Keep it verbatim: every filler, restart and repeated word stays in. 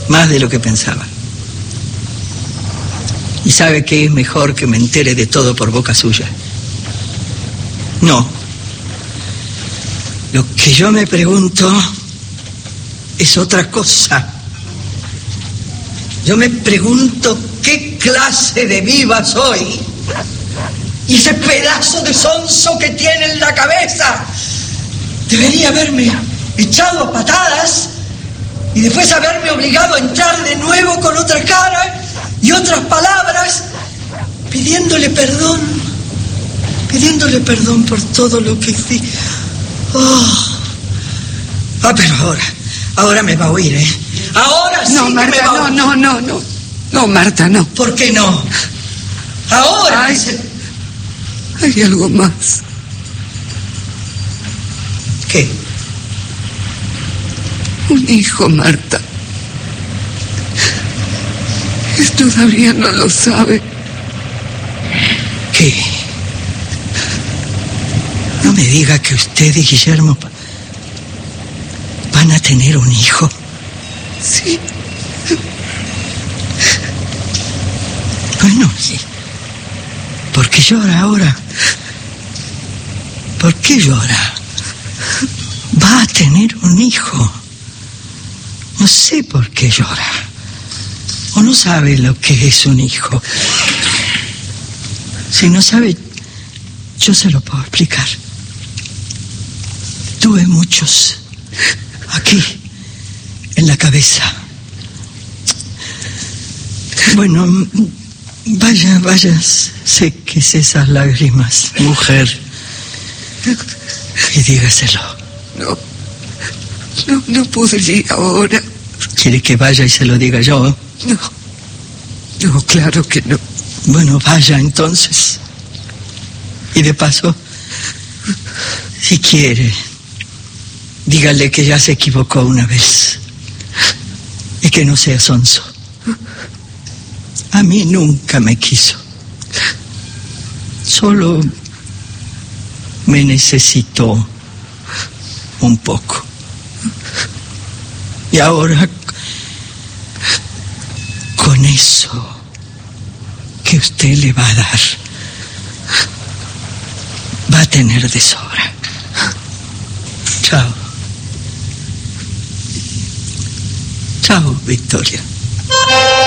Más de lo que pensaba. Y sabe que es mejor que me entere de todo por boca suya. No. Lo que yo me pregunto es otra cosa. Yo me pregunto qué clase de viva soy. Y ese pedazo de sonso que tiene en la cabeza debería haberme echado a patadas y después haberme obligado a entrar de nuevo con otra cara y otras palabras, pidiéndole perdón, pidiéndole perdón por todo lo que hice. Oh. Ah, pero ahora, ahora me va a oír, ¿eh? Ahora sí no, que Marta, me va a oír. No, no, no, no. No, Marta, no. ¿Por qué no? Ahora. Hay, se... hay algo más. ¿Qué? Un hijo, Marta. Él todavía no lo sabe. ¿Qué? No me diga que usted y Guillermo van a tener un hijo. Sí. Bueno, sí. ¿Por qué llora ahora? ¿Por qué llora? Va a tener un hijo. No sé por qué llora. O no sabe lo que es un hijo. Si no sabe, yo se lo puedo explicar. Tuve muchos aquí, en la cabeza. Bueno, vaya, vaya, séquese esas lágrimas, mujer, y dígaselo. No, no, no podría ahora. ¿Quiere que vaya y se lo diga yo? No, no, claro que no. Bueno, vaya entonces. Y de paso, si quiere, dígale que ya se equivocó una vez y que no sea sonso. A mí nunca me quiso. Solo me necesitó un poco. Y ahora, con eso que usted le va a dar, va a tener de sobra. Chao. Chao, Victoria.